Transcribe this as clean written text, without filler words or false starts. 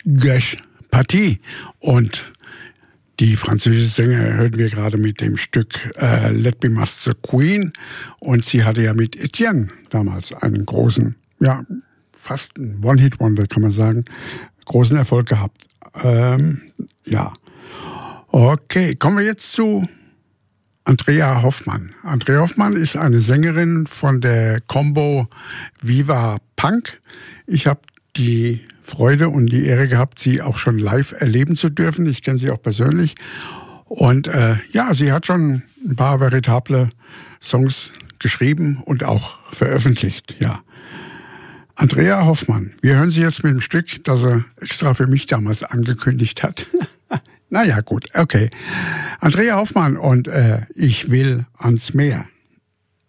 Gösch Partie. Und die französische Sängerin hörten wir gerade mit dem Stück Let Me Master Queen. Und sie hatte ja mit Etienne damals einen großen, ja, fast ein One-Hit-Wonder, kann man sagen, großen Erfolg gehabt. Ja. Okay, kommen wir jetzt zu Andrea Hoffmann. Andrea Hoffmann ist eine Sängerin von der Combo Viva Punk. Ich habe die Freude und die Ehre gehabt, sie auch schon live erleben zu dürfen. Ich kenne sie auch persönlich. Und ja, sie hat schon ein paar veritable Songs geschrieben und auch veröffentlicht. Ja. Andrea Hoffmann, wir hören sie jetzt mit dem Stück, das er extra für mich damals angekündigt hat. Naja, gut, okay. Andrea Hoffmann und Ich will ans Meer.